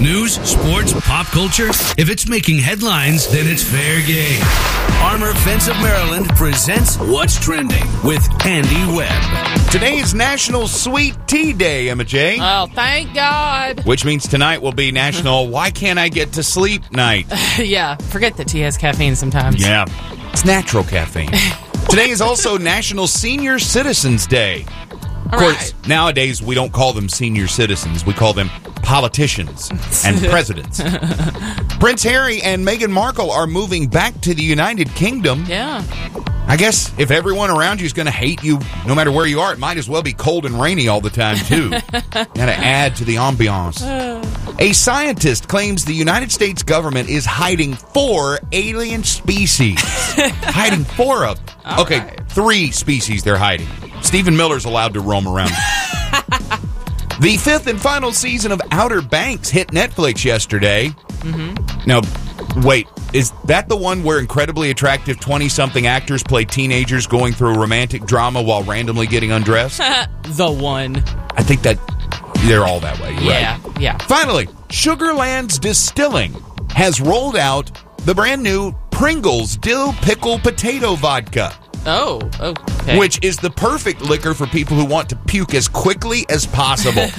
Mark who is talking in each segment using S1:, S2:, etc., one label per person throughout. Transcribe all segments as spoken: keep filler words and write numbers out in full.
S1: News, sports, pop culture. If it's making headlines, then it's fair game. Armor Fence of Maryland presents What's Trending with Andy Webb.
S2: Today is National Sweet Tea Day, Emma J.
S3: Oh, thank God.
S2: Which means tonight will be National Why Can't I Get to Sleep Night.
S3: Yeah, forget that tea has caffeine sometimes.
S2: Yeah, it's natural caffeine. Today is also National Senior Citizens Day. Of
S3: All
S2: course,
S3: right.
S2: nowadays we don't call them senior citizens. We call them politicians and presidents. Prince Harry and Meghan Markle are moving back to the United Kingdom.
S3: Yeah.
S2: I guess if everyone around you is going to hate you no matter where you are, it might as well be cold and rainy all the time, too. Got to add to the ambiance. A scientist claims the United States government is hiding four alien species. Hiding four of them.
S3: All
S2: okay,
S3: right.
S2: Three species they're hiding. Stephen Miller's allowed to roam around. The fifth and final season of Outer Banks hit Netflix yesterday. Mm-hmm. Now, wait, is that the one where incredibly attractive twenty-something actors play teenagers going through a romantic drama while randomly getting undressed?
S3: The one.
S2: I think that they're all that way,
S3: Yeah,
S2: right?
S3: yeah.
S2: Finally, Sugarlands Distilling has rolled out the brand new Pringles Dill Pickle Potato Vodka.
S3: Oh, okay.
S2: Which is the perfect liquor for people who want to puke as quickly as possible.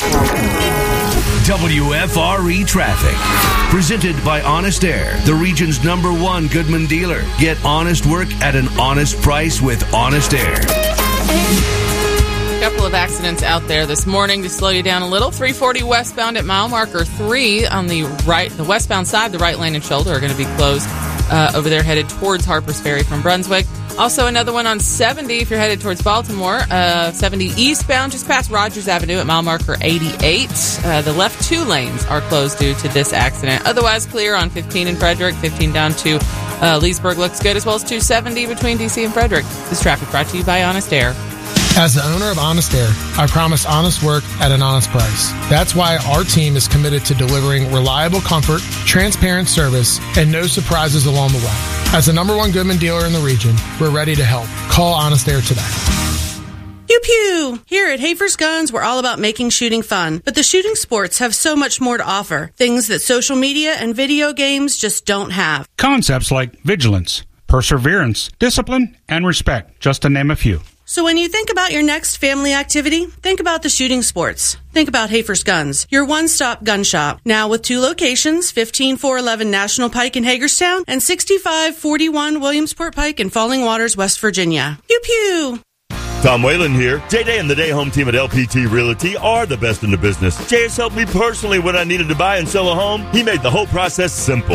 S1: W F R E Traffic. Presented by Honest Air, the region's number one Goodman dealer. Get honest work at an honest price with Honest Air.
S3: A couple of accidents out there this morning to slow you down a little. three forty westbound at mile marker three on the right, the westbound side, the right lane and shoulder are going to be closed uh, over there headed towards Harpers Ferry from Brunswick. Also, another one on seventy if you're headed towards Baltimore. Uh, seventy eastbound, just past Rogers Avenue at mile marker eighty-eight. Uh, the left two lanes are closed due to this accident. Otherwise, clear on fifteen in Frederick. fifteen down to uh, Leesburg looks good, as well as two seventy between D C and Frederick. This traffic brought to you by Honest Air.
S4: As the owner of Honest Air, I promise honest work at an honest price. That's why our team is committed to delivering reliable comfort, transparent service, and no surprises along the way. As the number one Goodman dealer in the region, we're ready to help. Call Honest Air today.
S5: Pew pew! Here at Hafer's Guns, we're all about making shooting fun. But the shooting sports have so much more to offer. Things that social media and video games just don't have.
S6: Concepts like vigilance, perseverance, discipline, and respect, just to name a few.
S5: So when you think about your next family activity, think about the shooting sports. Think about Hafer's Guns, your one-stop gun shop. Now with two locations, fifteen four eleven National Pike in Hagerstown and sixty-five forty-one Williamsport Pike in Falling Waters, West Virginia. Pew pew!
S7: Tom Whalen here. J-Day and the Day Home Team at L P T Realty are the best in the business. Jay has helped me personally when I needed to buy and sell a home. He made the whole process simple.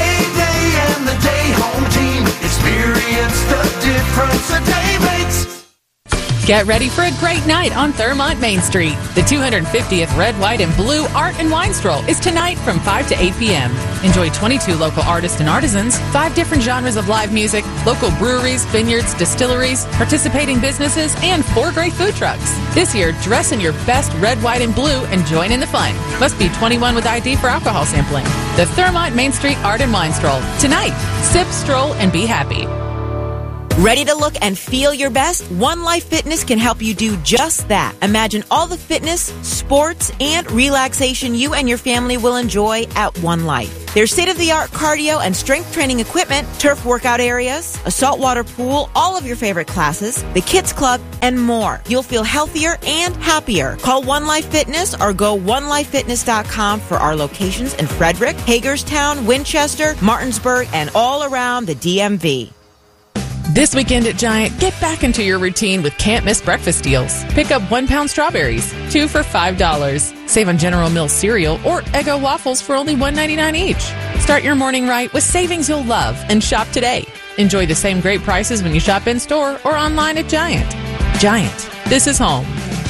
S8: J-Day and the Day Home Team. Experience the difference a day makes.
S9: Get ready for a great night on Thurmont Main Street. The two hundred fiftieth Red, White, and Blue Art and Wine Stroll is tonight from five to eight p.m. Enjoy twenty-two local artists and artisans, five different genres of live music, local breweries, vineyards, distilleries, participating businesses, and four great food trucks. This year, dress in your best red, white, and blue and join in the fun. Must be twenty-one with I D for alcohol sampling. The Thurmont Main Street Art and Wine Stroll. Tonight, sip, stroll, and be happy.
S10: Ready to look and feel your best? One Life Fitness can help you do just that. Imagine all the fitness, sports, and relaxation you and your family will enjoy at One Life. There's state-of-the-art cardio and strength training equipment, turf workout areas, a saltwater pool, all of your favorite classes, the kids club, and more. You'll feel healthier and happier. Call One Life Fitness or go one life fitness dot com for our locations in Frederick, Hagerstown, Winchester, Martinsburg, and all around the D M V.
S9: This weekend at Giant, get back into your routine with can't miss breakfast deals. Pick up one pound strawberries, two for five dollars. Save on General Mills cereal or Eggo waffles for only one ninety-nine each. Start your morning right with savings you'll love and shop today. Enjoy the same great prices when you shop in store or online at Giant. Giant, this is home.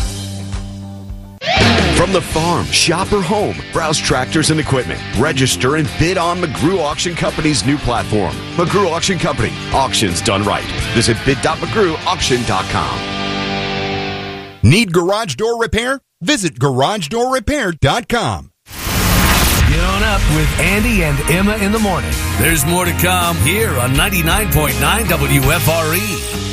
S11: From the farm, shop, or home, browse tractors and equipment. Register and bid on McGrew Auction Company's new platform. McGrew Auction Company. Auctions done right. Visit bid dot mcgrew auction dot com.
S2: Need garage door repair? Visit garage door repair dot com.
S1: Get on up with Andy and Emma in the morning. There's more to come here on ninety-nine point nine W F R E.